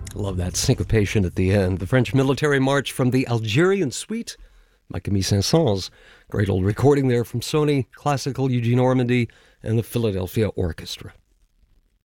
Love that syncopation at the end. The French military march from the Algerian suite by Camille Saint-Saëns. Great old recording there from Sony Classical, Eugene Ormandy, and the Philadelphia Orchestra.